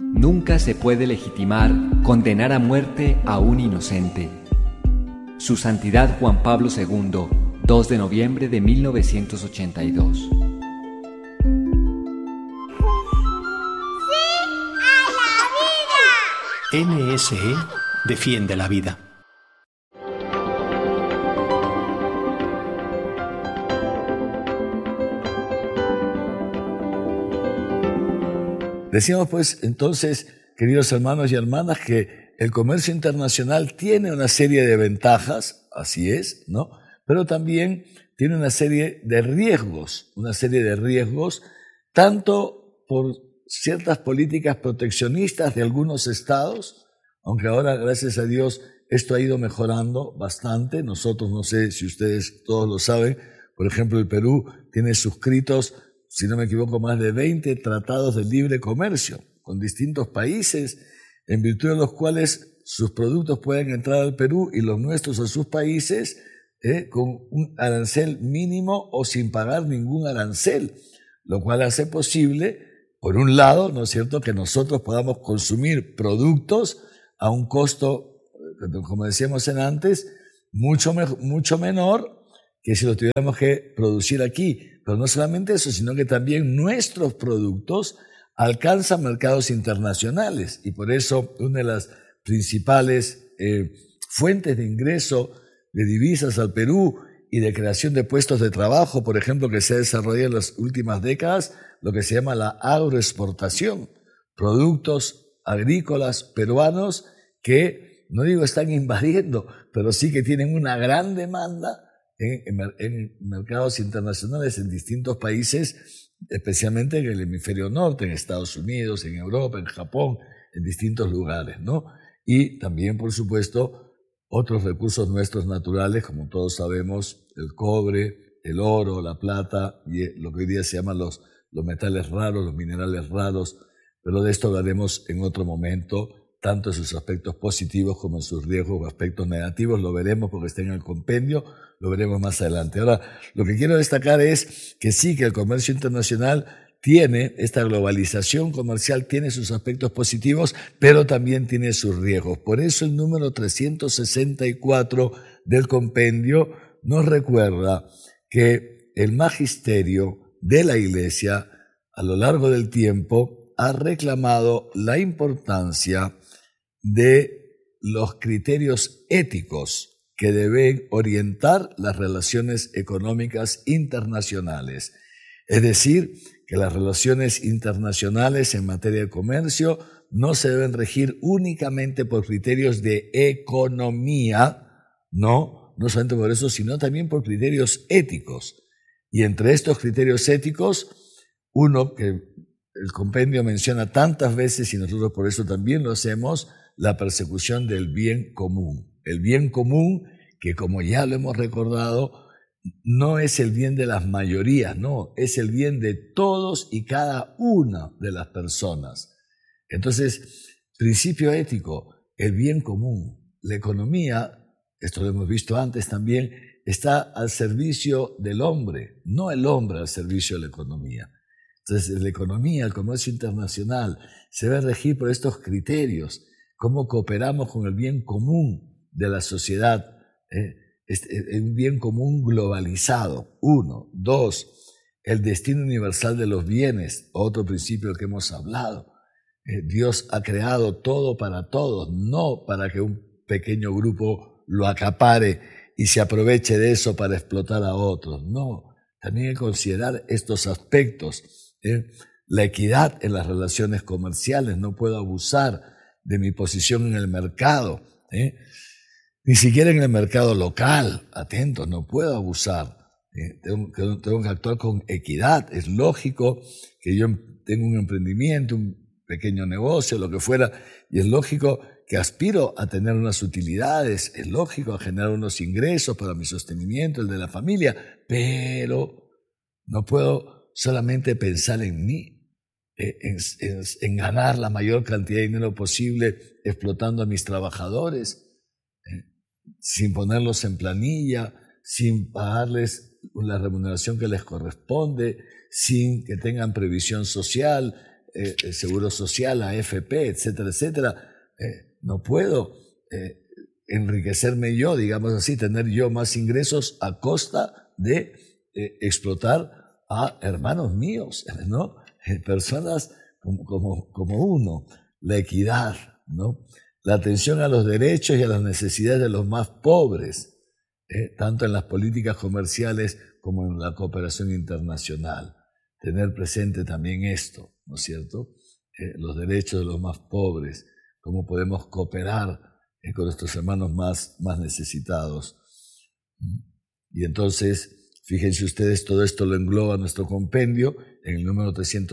Nunca se puede legitimar, condenar a muerte a un inocente. Su Santidad Juan Pablo II, 2 de noviembre de 1982. NSE defiende la vida. Decíamos pues entonces, queridos hermanos y hermanas, que el comercio internacional tiene una serie de ventajas, así es, ¿no? Pero también tiene una serie de riesgos, tanto por ciertas políticas proteccionistas de algunos estados, aunque ahora, gracias a Dios, esto ha ido mejorando bastante. Nosotros, no sé si ustedes todos lo saben, por ejemplo, el Perú tiene suscritos, si no me equivoco, más de 20 tratados de libre comercio con distintos países, en virtud de los cuales sus productos pueden entrar al Perú y los nuestros a sus países con un arancel mínimo o sin pagar ningún arancel, lo cual hace posible, por un lado, ¿no es cierto?, que nosotros podamos consumir productos a un costo, como decíamos antes, mucho menor que si lo tuviéramos que producir aquí. Pero no solamente eso, sino que también nuestros productos alcanzan mercados internacionales y por eso una de las principales fuentes de ingreso de divisas al Perú y de creación de puestos de trabajo, por ejemplo, que se ha desarrollado en las últimas décadas, lo que se llama la agroexportación, productos agrícolas peruanos que, no digo están invadiendo, pero sí que tienen una gran demanda en mercados internacionales en distintos países, especialmente en el hemisferio norte, en Estados Unidos, en Europa, en Japón, en distintos lugares, ¿no? Y también, por supuesto, otros recursos nuestros naturales, como todos sabemos, el cobre, el oro, la plata y lo que hoy día se llaman los metales raros, los minerales raros, pero de esto hablaremos en otro momento, tanto en sus aspectos positivos como en sus riesgos o aspectos negativos. Lo veremos porque está en el compendio, lo veremos más adelante. Ahora, lo que quiero destacar es que sí, que el comercio internacional tiene, esta globalización comercial tiene sus aspectos positivos, pero también tiene sus riesgos. Por eso el número 364 del compendio nos recuerda que el magisterio de la Iglesia, a lo largo del tiempo, ha reclamado la importancia de los criterios éticos que deben orientar las relaciones económicas internacionales. Es decir, que las relaciones internacionales en materia de comercio no se deben regir únicamente por criterios de economía, no solamente por eso, sino también por criterios éticos. Y entre estos criterios éticos, uno que el compendio menciona tantas veces y nosotros por eso también lo hacemos, la persecución del bien común. El bien común que, como ya lo hemos recordado, no es el bien de las mayorías, no, es el bien de todos y cada una de las personas. Entonces, principio ético, el bien común. La economía, esto lo hemos visto antes también, está al servicio del hombre, no el hombre al servicio de la economía. Entonces, la economía, el comercio internacional, se debe regir por estos criterios, cómo cooperamos con el bien común de la sociedad, un bien común globalizado, 1. 2, el destino universal de los bienes, otro principio del que hemos hablado. Dios ha creado todo para todos, no para que un pequeño grupo lo acapare y se aproveche de eso para explotar a otros, no. También hay que considerar estos aspectos. La equidad en las relaciones comerciales, no puedo abusar de mi posición en el mercado, ni siquiera en el mercado local, atentos, no puedo abusar, tengo que actuar con equidad. Es lógico que yo tenga un emprendimiento, un pequeño negocio, lo que fuera, y es lógico que aspiro a tener unas utilidades, es lógico a generar unos ingresos para mi sostenimiento, el de la familia, pero no puedo solamente pensar en mí, en ganar la mayor cantidad de dinero posible explotando a mis trabajadores, sin ponerlos en planilla, sin pagarles la remuneración que les corresponde, sin que tengan previsión social, seguro social, AFP, etcétera, etcétera. No puedo enriquecerme yo, digamos así, tener yo más ingresos a costa de explotar a hermanos míos, ¿no? Personas como uno. La equidad, ¿no? La atención a los derechos y a las necesidades de los más pobres, tanto en las políticas comerciales como en la cooperación internacional. Tener presente también esto, ¿no es cierto? Los derechos de los más pobres, cómo podemos cooperar con nuestros hermanos más necesitados. Y entonces, fíjense ustedes, todo esto lo engloba nuestro compendio en el número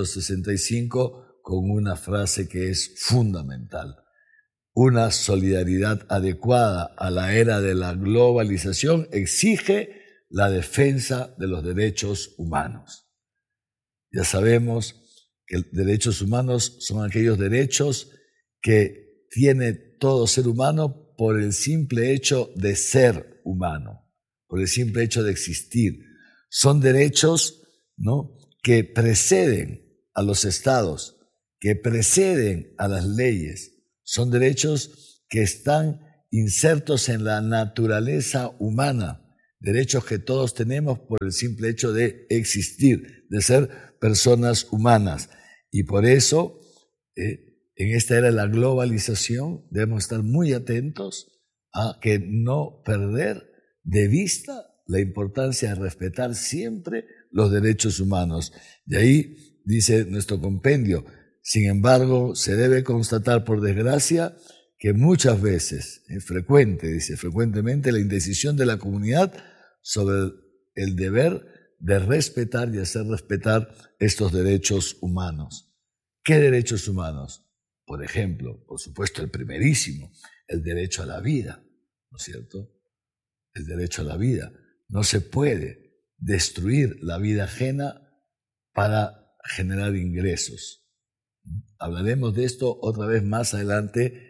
365 con una frase que es fundamental. Una solidaridad adecuada a la era de la globalización exige la defensa de los derechos humanos. Ya sabemos que los derechos humanos son aquellos derechos que tiene todo ser humano por el simple hecho de ser humano, por el simple hecho de existir. Son derechos, ¿no?, que preceden a los estados, que preceden a las leyes. Son derechos que están insertos en la naturaleza humana, derechos que todos tenemos por el simple hecho de existir, de ser personas humanas. Y por eso, en esta era de la globalización, debemos estar muy atentos a que no perder de vista la importancia de respetar siempre los derechos humanos. De ahí dice nuestro compendio: sin embargo, se debe constatar, por desgracia, que muchas veces, frecuentemente, la indecisión de la comunidad sobre el deber de respetar y hacer respetar estos derechos humanos. ¿Qué derechos humanos? Por ejemplo, por supuesto, el primerísimo, el derecho a la vida, ¿no es cierto? El derecho a la vida. No se puede destruir la vida ajena para generar ingresos. Hablaremos de esto otra vez más adelante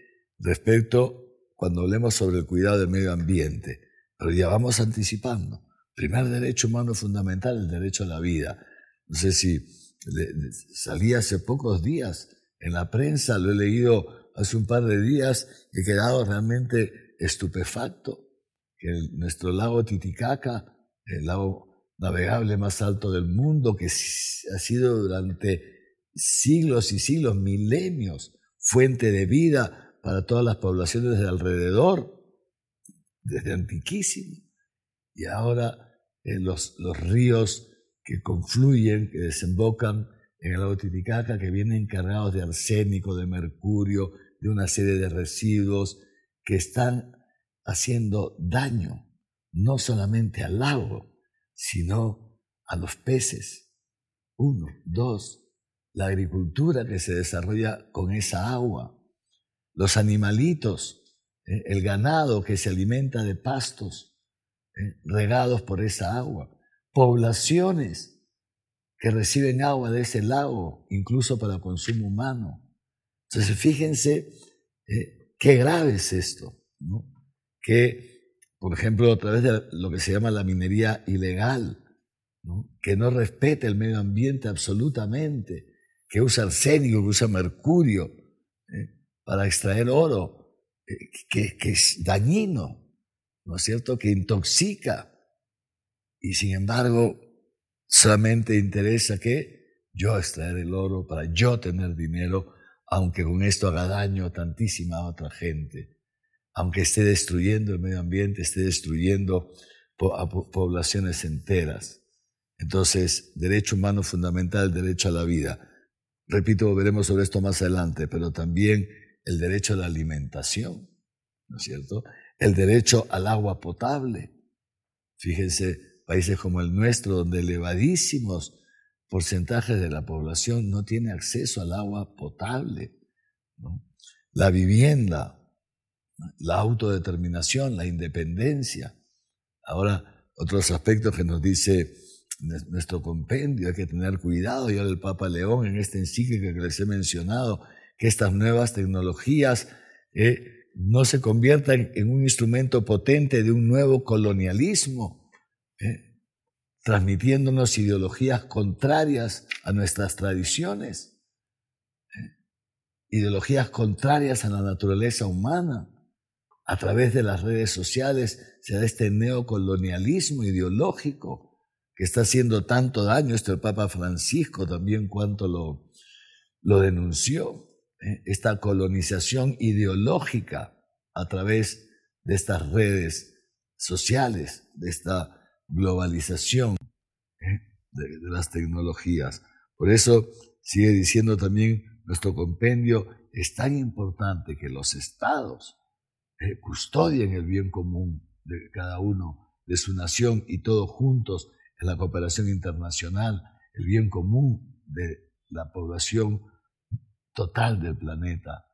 cuando hablemos sobre el cuidado del medio ambiente. Pero ya vamos anticipando. Primer derecho humano fundamental, el derecho a la vida. No sé si salí hace pocos días en la prensa, lo he leído hace un par de días, he quedado realmente estupefacto que nuestro lago Titicaca, el lago navegable más alto del mundo, que ha sido durante siglos y siglos, milenios, fuente de vida para todas las poblaciones de alrededor, desde antiquísimo. Y ahora los ríos que confluyen, que desembocan en el lago Titicaca, que vienen cargados de arsénico, de mercurio, de una serie de residuos que están haciendo daño, no solamente al lago, sino a los peces. 1, 2, la agricultura que se desarrolla con esa agua, los animalitos, el ganado que se alimenta de pastos regados por esa agua, poblaciones que reciben agua de ese lago, incluso para consumo humano. Entonces, fíjense qué grave es esto, ¿no? Que, por ejemplo, a través de lo que se llama la minería ilegal, ¿no?, que no respeta el medio ambiente absolutamente, que usa arsénico, que usa mercurio para extraer oro, que es dañino, ¿no es cierto?, que intoxica. Y sin embargo, solamente interesa que yo extraer el oro para yo tener dinero, aunque con esto haga daño a tantísima otra gente, aunque esté destruyendo el medio ambiente, esté destruyendo a poblaciones enteras. Entonces, derecho humano fundamental, derecho a la vida. Repito, veremos sobre esto más adelante, pero también el derecho a la alimentación, ¿no es cierto? El derecho al agua potable. Fíjense, países como el nuestro, donde elevadísimos porcentajes de la población no tiene acceso al agua potable, ¿no? La vivienda, la autodeterminación, la independencia. Ahora, otros aspectos que nos dice nuestro compendio, hay que tener cuidado. Ya el Papa León, en esta encíclica que les he mencionado, que estas nuevas tecnologías no se conviertan en un instrumento potente de un nuevo colonialismo, transmitiéndonos ideologías contrarias a nuestras tradiciones. ideologías contrarias a la naturaleza humana. A través de las redes sociales se da este neocolonialismo ideológico que está haciendo tanto daño. El Papa Francisco también cuánto lo denunció. Esta colonización ideológica a través de estas redes sociales, de esta globalización de las tecnologías. Por eso sigue diciendo también nuestro compendio, es tan importante que los estados custodien el bien común de cada uno, de su nación, y todos juntos en la cooperación internacional, el bien común de la población total del planeta,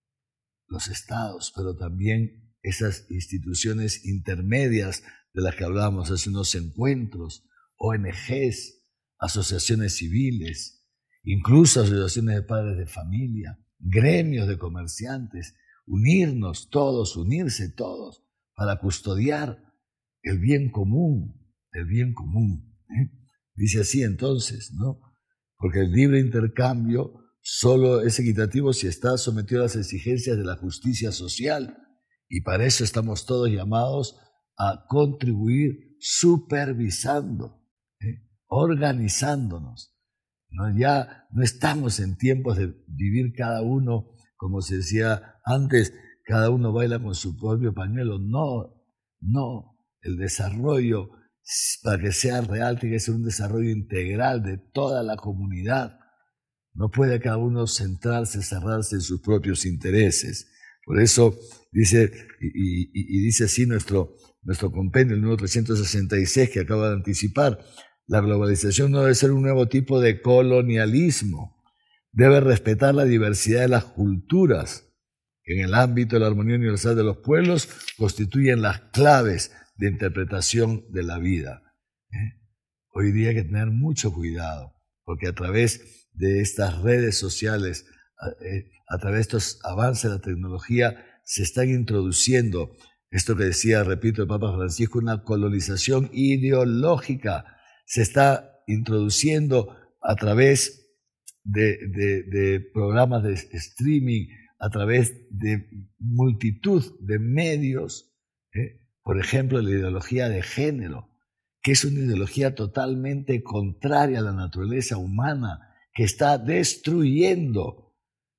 los estados, pero también esas instituciones intermedias de las que hablábamos hace unos encuentros, ONGs, asociaciones civiles, incluso asociaciones de padres de familia, gremios de comerciantes, unirnos todos, unirse todos para custodiar el bien común, el bien común. Dice así entonces, ¿no? Porque el libre intercambio solo es equitativo si está sometido a las exigencias de la justicia social, y para eso estamos todos llamados a contribuir supervisando, organizándonos. Ya no estamos en tiempos de vivir cada uno, como se decía antes, cada uno baila con su propio pañuelo. No, el desarrollo, para que sea real, tiene que ser un desarrollo integral de toda la comunidad. No puede cada uno centrarse, cerrarse en sus propios intereses. Por eso dice, y dice así nuestro compendio, el número 366, que acaba de anticipar, la globalización no debe ser un nuevo tipo de colonialismo. Debe respetar la diversidad de las culturas, que en el ámbito de la armonía universal de los pueblos constituyen las claves de interpretación de la vida. Hoy día hay que tener mucho cuidado, porque a través de estas redes sociales, a través de estos avances de la tecnología, se están introduciendo, esto que decía, repito, el Papa Francisco, una colonización ideológica. Se está introduciendo a través de programas de streaming, a través de multitud de medios, por ejemplo, la ideología de género, que es una ideología totalmente contraria a la naturaleza humana, que está destruyendo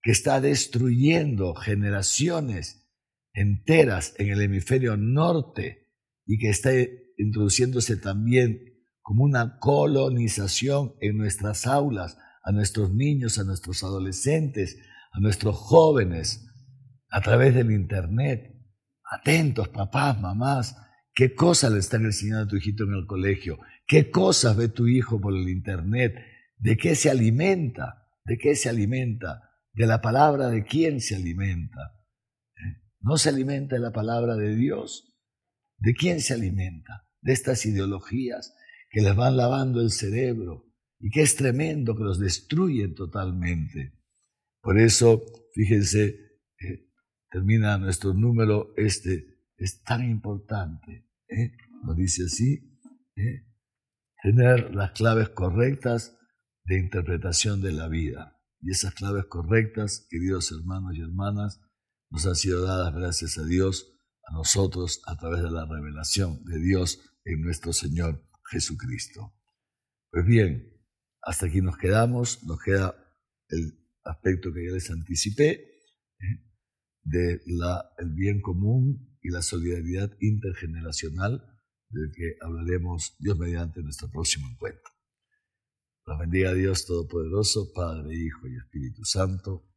generaciones enteras en el hemisferio norte, y que está introduciéndose también como una colonización en nuestras aulas, a nuestros niños, a nuestros adolescentes, a nuestros jóvenes, a través del Internet. Atentos, papás, mamás, ¿qué cosas le están enseñando a tu hijito en el colegio? ¿Qué cosas ve tu hijo por el Internet? ¿De qué se alimenta? ¿De qué se alimenta? ¿De la palabra de quién se alimenta? ¿No se alimenta de la palabra de Dios? ¿De quién se alimenta? De estas ideologías que les van lavando el cerebro y que es tremendo, que los destruyen totalmente. Por eso, fíjense, termina nuestro número es tan importante, nos dice así, tener las claves correctas de interpretación de la vida. Y esas claves correctas, queridos hermanos y hermanas, nos han sido dadas, gracias a Dios, a nosotros a través de la revelación de Dios en nuestro Señor Jesucristo. Pues bien, hasta aquí nos quedamos. Nos queda el aspecto que ya les anticipé, de el bien común y la solidaridad intergeneracional, del que hablaremos Dios mediante nuestro próximo encuentro. Los bendiga Dios Todopoderoso, Padre, Hijo y Espíritu Santo.